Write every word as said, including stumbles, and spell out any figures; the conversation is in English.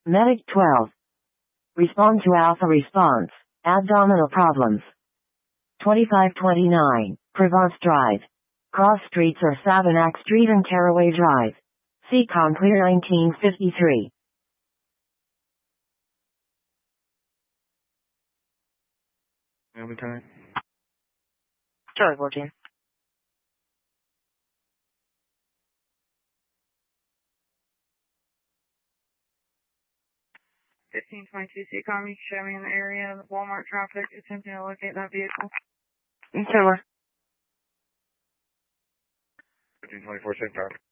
Medic twelve. Respond to Alpha response. Abdominal problems. twenty-five twenty-nine, Provence Drive. Cross streets are Savanac Street and Caraway Drive. C C O M clear nineteen fifty-three. Every time. Charlie fourteen. fifteen twenty-two C C O M, you can show me in the area of Walmart traffic, attempting to locate that vehicle. Sure. fifteen twenty-four, same time.